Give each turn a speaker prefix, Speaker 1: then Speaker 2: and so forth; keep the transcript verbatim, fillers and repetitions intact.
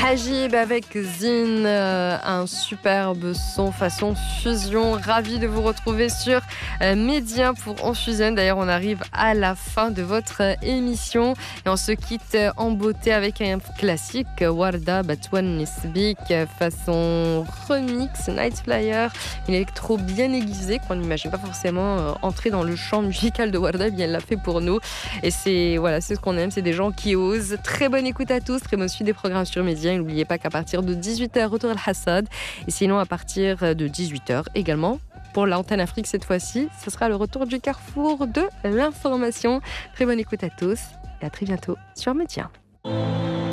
Speaker 1: Hajib avec Zine, euh, un superbe son façon fusion. Ravi de vous retrouver sur euh, Média pour On Fusionne. D'ailleurs, on arrive à la fin de votre euh, émission et on se quitte euh, en beauté avec un classique, Warda Batwan Nisbik, euh, façon remix, Night Flyer, une électro bien aiguisée qu'on n'imagine pas forcément euh, entrer dans le champ musical de Warda, bien elle l'a fait pour nous. Et c'est voilà, c'est ce qu'on aime, c'est des gens qui osent. Très bonne écoute à tous, très bonne suite des programmes sur Média. Et n'oubliez pas qu'à partir de dix-huit heures, retour Al-Hassad. Et sinon, à partir de dix-huit heures également, pour l'antenne Afrique cette fois-ci, ce sera le retour du carrefour de l'information. Très bonne écoute à tous et à très bientôt sur Média.